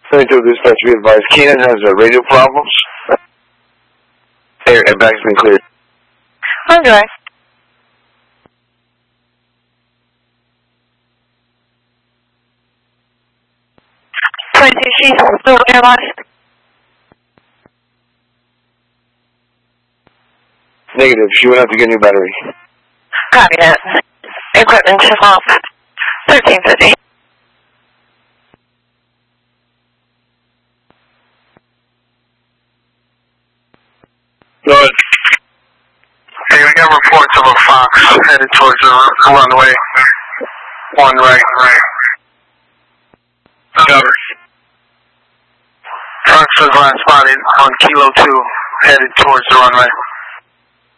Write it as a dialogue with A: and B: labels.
A: 22 dispatch, be advised. Keenan has radio problems. Airbag's been cleared.
B: Okay. She's still airline.
A: Negative. She went out to get a new battery.
B: Copy that. Equipment is off. 1350.
A: Good.
C: Hey, we got reports of a Fox headed towards the runway. One right.
A: Cover.
C: Fox was last spotted on Kilo 2, headed towards the runway.